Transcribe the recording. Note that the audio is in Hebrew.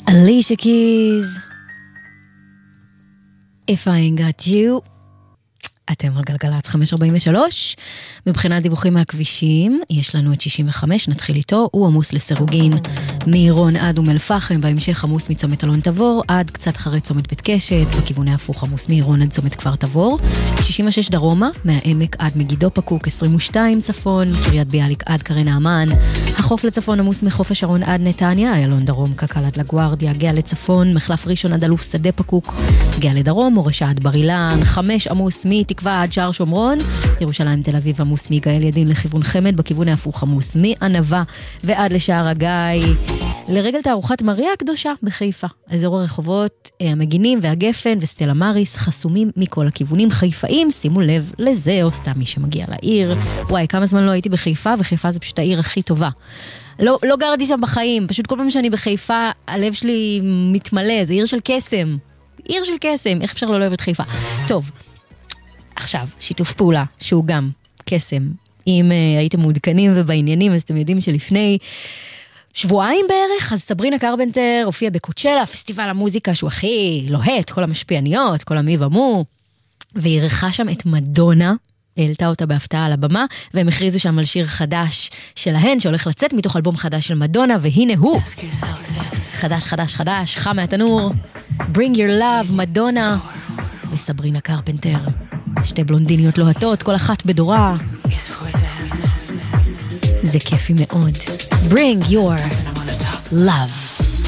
Alicia Keys, If I Ain't Got You. אתם על גלגלת 543. מבחינת דיווחים מהכבישים, יש לנו את 65, נתחיל איתו. הוא עמוס לסירוגין מעירון עד אום אל-פחם, בהמשך עמוס מצומת אלון תבור עד קצת אחרי צומת בית קשת, בכיווני הפוך עמוס מעירון עד צומת כפר תבור. 66 דרומה, מהעמק עד מגידו פקוק, 22 צפון, קריית ביאליק עד קרן האמן. החוף לצפון עמוס מחוף השרון עד נתניה, איילון דרום קקל עד לגוארדיה, גאה לצפון, מחלף ראשון עד אלוף שדה פקוק, גאה לדרום, מורשה עד בר אילן. 5 עמוס מתקווה עד שער שומרון, ירושלים תל אביב עמוס מגאל ידין לכיוון חמד, בכיוון ההפוך עמוס מענבה ועד לשער הגיא. לרגל תערוכת מריה הקדושה בחיפה, אזור הרחובות המגינים והגפן וסטלה מריס חסומים מכל הכיוונים. חיפאים, שימו לב לזה, או סתם מי שמגיע לעיר. וואי, כמה זמן לא הייתי בחיפה, וחיפה זה פשוט העיר הכי טובה. לא גרתי שם בחיים, פשוט כל פעם שאני בחיפה, הלב שלי מתמלא, זה עיר של קסם. עיר של קסם, איך אפשר לא אוהב את חיפה? טוב, עכשיו, שיתוף פעולה, שהוא גם קסם. אם הייתם מעודכנים ובעניינים, אז אתם יודעים שלפני שבועיים בערך, אז סברינה קרפנטר הופיעה בקוצ'לה, פסטיבל המוזיקה שהוא הכי לוהט, כל המשפיעניות, כל המי ומו, והיא ערכה שם את מדונה, העלתה אותה בהפתעה על הבמה, והם הכריזו שם על שיר חדש שלהן, שהולך לצאת מתוך אלבום חדש של מדונה, והנה הוא. חדש, חם מהתנור. Bring your love, מדונה, וסברינה קרפנטר. שתי בלונדיניות לוהטות, כל אחת בדורה. זה כיפי מאוד. Bring your love.